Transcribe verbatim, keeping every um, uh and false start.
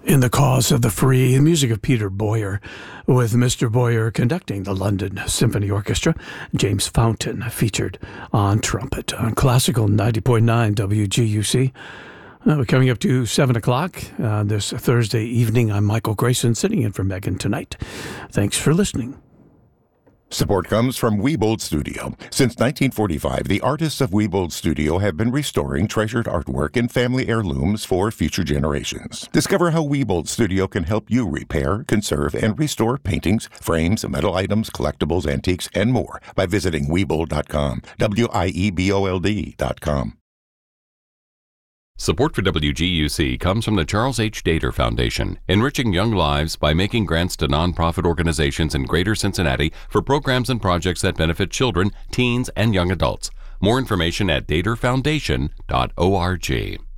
In the Cause of the Free, the music of Peter Boyer, with Mister Boyer conducting the London Symphony Orchestra. James Fountain featured on trumpet on Classical ninety point nine W G U C. Uh, we're coming up to seven o'clock uh, this Thursday evening. I'm Michael Grayson, sitting in for Megan tonight. Thanks for listening. Support comes from Wiebold Studio. Since nineteen forty-five, the artists of Wiebold Studio have been restoring treasured artwork and family heirlooms for future generations. Discover how Wiebold Studio can help you repair, conserve, and restore paintings, frames, metal items, collectibles, antiques, and more by visiting Wiebold dot com. W I E B O L D dot com. Support for W G U C comes from the Charles H. Dater Foundation, enriching young lives by making grants to nonprofit organizations in Greater Cincinnati for programs and projects that benefit children, teens, and young adults. More information at dater foundation dot org.